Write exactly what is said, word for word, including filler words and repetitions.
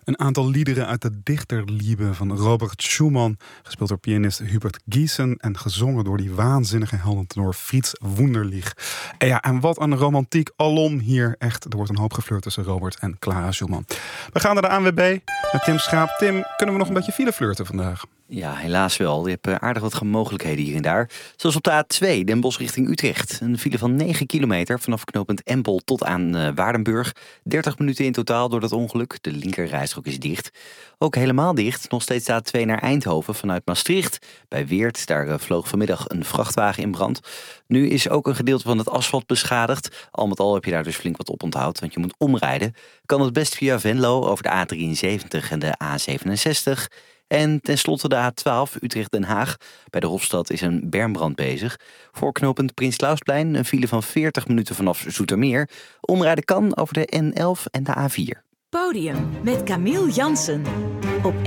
Een aantal liederen uit de Dichterliebe van Robert Schumann, gespeeld door pianist Hubert Giesen en gezongen door die waanzinnige heldentenor Frits Wunderlich. En ja, en wat een romantiek alom hier. Echt, er wordt een hoop geflirt tussen Robert en Clara Schumann. We gaan naar de A N W B met Tim Schaap. Tim, kunnen we nog een beetje file flirten vandaag? Ja, helaas wel. Je hebt aardig wat mogelijkheden hier en daar. Zoals op de A twee, Den Bosch richting Utrecht. Een file van negen kilometer vanaf knooppunt Empel tot aan uh, Waardenburg. dertig minuten in totaal door dat ongeluk. De linkerrijstrook is dicht. Ook helemaal dicht, nog steeds de A twee naar Eindhoven vanuit Maastricht. Bij Weert, daar uh, vloog vanmiddag een vrachtwagen in brand. Nu is ook een gedeelte van het asfalt beschadigd. Al met al heb je daar dus flink wat op onthoud, want je moet omrijden. Kan het best via Venlo over de A drieënzeventig en de A zevenenzestig... En tenslotte de A twaalf Utrecht-Den Haag. Bij de Hofstad is een bermbrand bezig. Voor knooppunt Prins Clausplein een file van veertig minuten vanaf Zoetermeer. Omrijden kan over de N elf en de A vier. Podium met Camille Jansen.